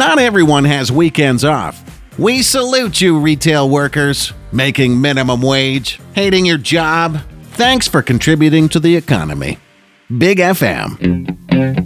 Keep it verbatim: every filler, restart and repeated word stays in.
not everyone has weekends off. We salute you, retail workers, making minimum wage, hating your job. Thanks for contributing to the economy. Big F M.